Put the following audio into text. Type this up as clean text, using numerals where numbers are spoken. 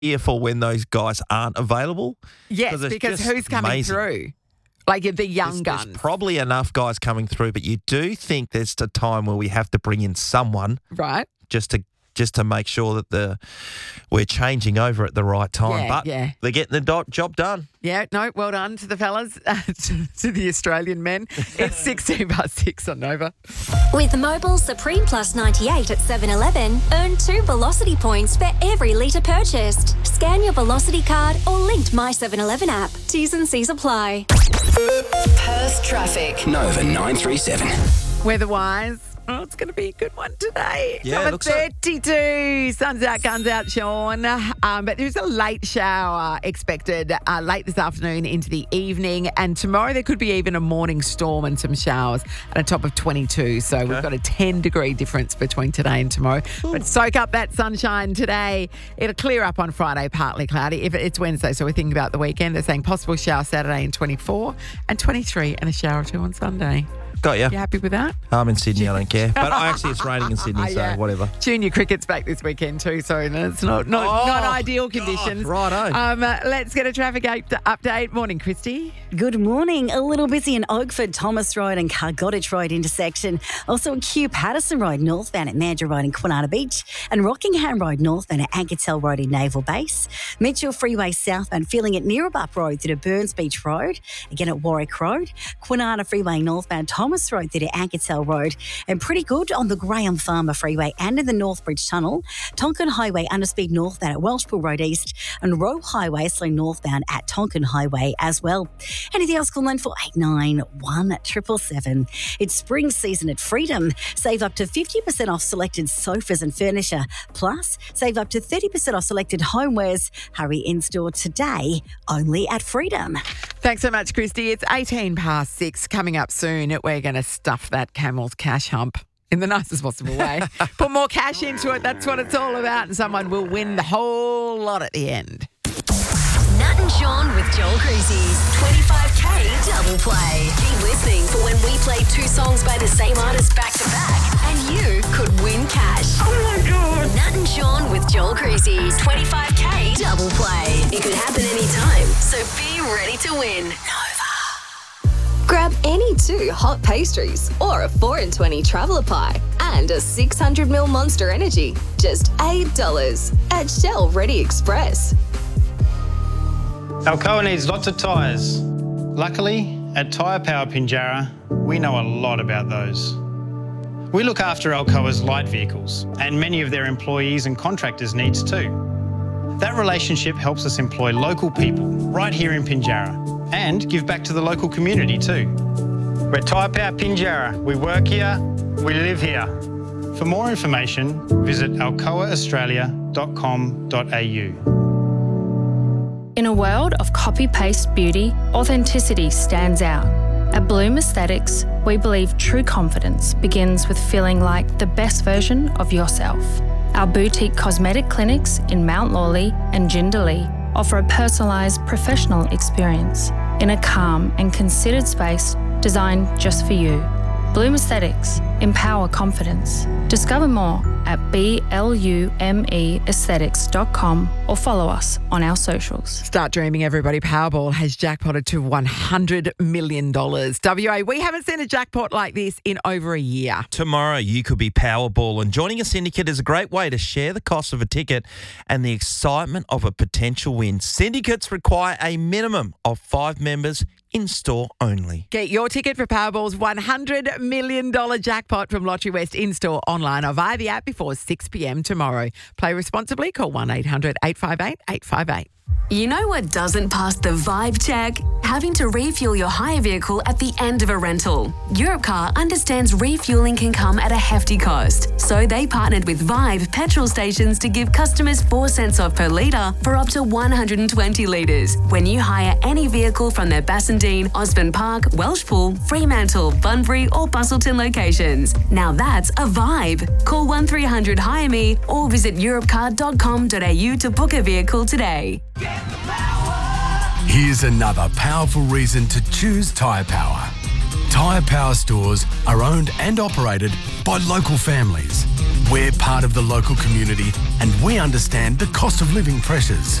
fearful when those guys aren't available. Yes, because who's coming amazing. through? Like the young guns. There's probably enough guys coming through, but you do think there's a time where we have to bring in someone, right? Just to make sure that we're changing over at the right time. But they're getting the job done. Yeah, no, well done to the fellas, to the Australian men. It's 16 past 6 on Nova. With Mobil Supreme Plus 98 at 7-Eleven, earn 2 Velocity points for every litre purchased. Scan your Velocity card or linked My 7-Eleven app. T's and C's apply. Perth traffic. Nova 937. Weather-wise, it's going to be a good one today. Yeah, Number 32. Sun's out, guns out, Sean. But there's a late shower expected late this afternoon into the evening. And tomorrow there could be even a morning storm and some showers at a top of 22. So we've got a 10-degree difference between today and tomorrow. Ooh. But soak up that sunshine today. It'll clear up on Friday, partly cloudy. If it's Wednesday, so we're thinking about the weekend. They're saying possible shower Saturday in 24 and 23 and a shower or two on Sunday. Got you. You happy with that? I'm in Sydney, I don't care. But actually it's raining in Sydney, so whatever. Junior cricket's back this weekend too, so it's not ideal conditions. Righto. Let's get a traffic update. Morning, Christy. Good morning. A little busy in Oakford, Thomas Road and Cargodditch Road intersection. Also Kew Patterson Road northbound at Mandurah Road in Kwinana Beach and Rockingham Road northbound at Anketel Road in Naval Base. Mitchell Freeway southbound feeling at Neerabup Road through to Burns Beach Road. Again at Warwick Road. Kwinana Freeway northbound Thomas Road through to Anketel Road. And pretty good on the Graham Farmer Freeway and in the Northbridge Tunnel. Tonkin Highway underspeed northbound at Welshpool Road East and Roe Highway slow northbound at Tonkin Highway as well. Anything else, call 94891777. It's spring season at Freedom. Save up to 50% off selected sofas and furniture. Plus, save up to 30% off selected homewares. Hurry in-store today, only at Freedom. Thanks so much, Christy. It's 18 past 6. Coming up soon, we're going to stuff that Camel's cash hump in the nicest possible way. Put more cash into it. That's what it's all about. And someone will win the whole lot at the end. Nat and Sean with Joel Creasy. 25K double play. Keep listening for when we play 2 songs by the same artist back to back. And you could win cash. Oh my God. Nat and Sean with Joel Creasy. 25K double play. It could happen anytime. So be ready to win. Nova. Grab any 2 hot pastries or a 4 in 20 traveller pie and a 600ml Monster Energy. Just $8 at Shell Ready Express. Alcoa needs lots of tyres. Luckily, at Tyre Power Pinjarra, we know a lot about those. We look after Alcoa's light vehicles and many of their employees and contractors' needs too. That relationship helps us employ local people right here in Pinjarra and give back to the local community too. We're Tyre Power Pinjarra. We work here, we live here. For more information, visit alcoaaustralia.com.au. In a world of copy-paste beauty, authenticity stands out. At Bloom Aesthetics, we believe true confidence begins with feeling like the best version of yourself. Our boutique cosmetic clinics in Mount Lawley and Jindalee offer a personalised professional experience in a calm and considered space designed just for you. Bloom Aesthetics, empower confidence. Discover more at BLUMEaesthetics.com or follow us on our socials. Start dreaming, everybody. Powerball has jackpotted to $100 million. WA, we haven't seen a jackpot like this in over a year. Tomorrow you could be Powerball, and joining a syndicate is a great way to share the cost of a ticket and the excitement of a potential win. Syndicates require a minimum of 5 members in-store only. Get your ticket for Powerball's $100 million jackpot from Lottery West in-store, online or via the app before 6 p.m. tomorrow. Play responsibly. Call 1-800-858-858. You know what doesn't pass the vibe check? Having to refuel your hire vehicle at the end of a rental. Europcar understands refueling can come at a hefty cost, so they partnered with Vibe petrol stations to give customers 4 cents off per litre for up to 120 litres when you hire any vehicle from their Bassendean, Osborne Park, Welshpool, Fremantle, Bunbury or Bustleton locations. Now that's a vibe. Call 1300 Hire Me or visit europcar.com.au to book a vehicle today. Here's another powerful reason to choose Tyre Power. Tyre Power stores are owned and operated by local families. We're part of the local community and we understand the cost of living pressures.